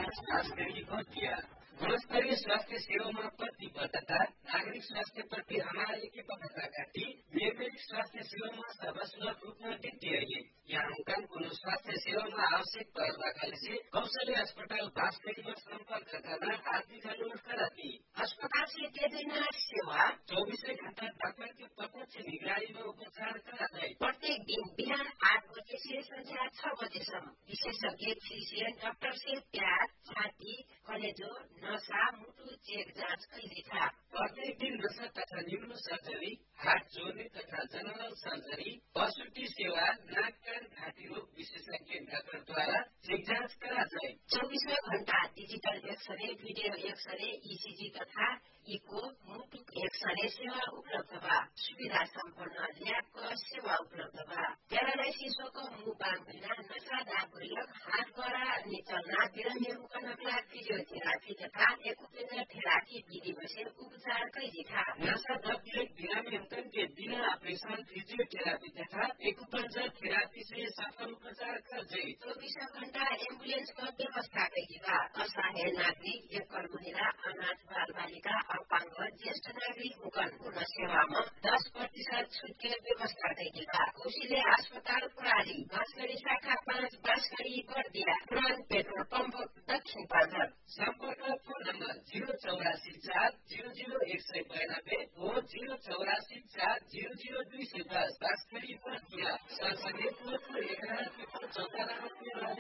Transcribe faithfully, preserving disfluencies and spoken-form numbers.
जाँच खास गरी दिया। गुणस्तरीय स्वास्थ्य सेवामा प्रतिबद्धता, नागरिक स्वास्थ्य प्रति हमारा एकीबद्धता टी नियमित स्वास्थ्य सेवामा सर्वस्व रूपमा टिटिए यहाँ हुकन कुनै स्वास्थ्य सेवामा आवश्यक पर्दाकाले से कौशल्य अस्पताल बासगढीमा सम्पर्क गर्न आर्थिक अनुरोध कराती। अस्पताल से देना सेवा चौबीसै घण्टा डाक्टर के प्रत्यक्ष निगरानीमा उपचार कराए। प्रत्येक दिन बिहान आठ बजे से संध्या छ बजेसम्म विशेषज्ञ फिजिशियन डाक्टर से प्यार, छाती, कलेजो, नसा, मुटु चेक जाँच कहिले था। प्रत्येक दिन नसा तथा न्यूरो सर्जरी, हार्ट जोड्ने तथा जनरल सर्जरी, प्रसुति सेवा, नाक कान घाँटी रोग विशेषज्ञ डाक्टरद्वारा चेक जाँच कराए। चौबीसों घण्टा digital x-ray, video x-ray, ECG तथा इको, मुटु एक्सरे सेवा उपलब्ध बा। सुविधा सम्पन्न ल्याबको सेवा उपलब्ध बा। प्यारालाइसिसको मुख बाँधिना, नसा दागुरियक, हात गोडा निचल्ना, बिरामीहरूको नक्ला फिजियोथेरापी तथा एकुपेन्जर थेरापी विधि बसेर उपचार कहिले था। नशा दर्दियक बिरामीहरूको के बिना ऑपरेशन फिजियोथेरापी तथा एकुपेन्जर थेरापी से सफल उपचार गर्दै। चौबीसों घण्टा एम्बुलेन्सको व्यवस्था कहिले बा। असहाय नागरिक, एकल महिला, अनाथ बाल बालिका, अपाङ्ग, ज्येष्ठ नागरिक हुकन पूर्ण सेवामा दस प्रतिशत छुटके व्यवस्था कहिले बा। कौशल्य अस्पताल प्रणाली बाँसगढी शाखा पाँच बाँसगढी बर्दिया पुरान पेट्रोल पम्प दक्षिण पाल्जर। सम्पर्क फोन नम्बर जीरो चौरासी चार जीरो जीरो एक सय बयानब्बे हो जीरो चौरासी चार जीरो जीरो दुई सय दस बाँसगढी बर्दिया। सरसङ्घ एघार चौध